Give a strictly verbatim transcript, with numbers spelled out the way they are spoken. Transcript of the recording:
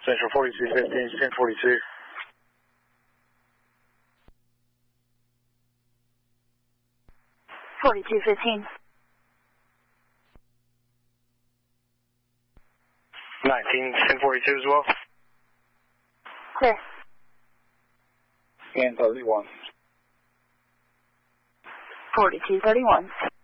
Central forty-two fifteen, ten forty-two. forty-two fifteen. nineteen, ten forty-two as well. Clear. And thirty-one. forty-two thirty-one.